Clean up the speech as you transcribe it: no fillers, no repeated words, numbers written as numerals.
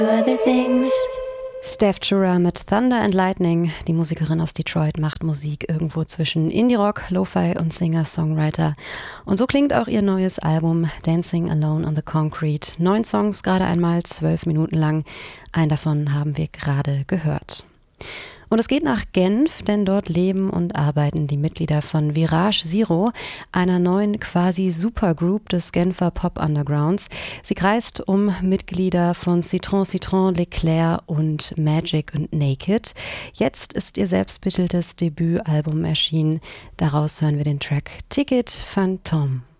Other things. Steph Chura mit Thunder and Lightning. Die Musikerin aus Detroit macht Musik irgendwo zwischen Indie-Rock, Lo-Fi und Singer-Songwriter. Und so klingt auch ihr neues Album Dancing Alone on the Concrete. 9 Songs, gerade einmal 12 Minuten lang. Einen davon haben wir gerade gehört. Und es geht nach Genf, denn dort leben und arbeiten die Mitglieder von Virage Zero, einer neuen quasi Supergroup des Genfer Pop-Undergrounds. Sie kreist um Mitglieder von Citron Citron, Leclerc und Magic und Naked. Jetzt ist ihr selbstbetiteltes Debütalbum erschienen. Daraus hören wir den Track Ticket Phantom.